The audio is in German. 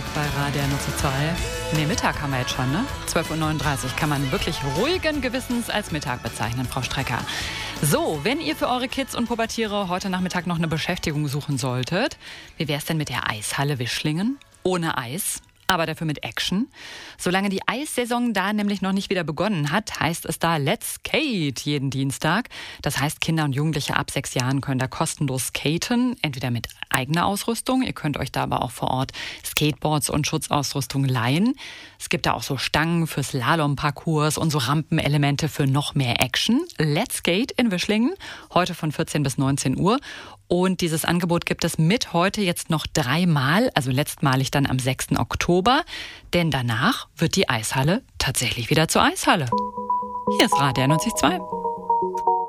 bei Radio 92. Nee, Mittag haben wir jetzt schon, ne? 12.39 Uhr kann man wirklich ruhigen Gewissens als Mittag bezeichnen, Frau Strecker. So, wenn ihr für eure Kids und Pubertiere heute Nachmittag noch eine Beschäftigung suchen solltet, wie wär's denn mit der Eishalle Wischlingen? Ohne Eis, aber dafür mit Action. Solange die Eissaison da nämlich noch nicht wieder begonnen hat, heißt es da Let's Skate jeden Dienstag. Das heißt, Kinder und Jugendliche ab 6 Jahren können da kostenlos skaten, entweder mit eigener Ausrüstung. Ihr könnt euch da aber auch vor Ort Skateboards und Schutzausrüstung leihen. Es gibt da auch so Stangen für Slalom-Parcours und so Rampenelemente für noch mehr Action. Let's Skate in Wischlingen, heute von 14 bis 19 Uhr. Und dieses Angebot gibt es mit heute jetzt noch 3-mal, also letztmalig dann am 6. Oktober. Denn danach wird die Eishalle tatsächlich wieder zur Eishalle. Hier ist Radio 92.2.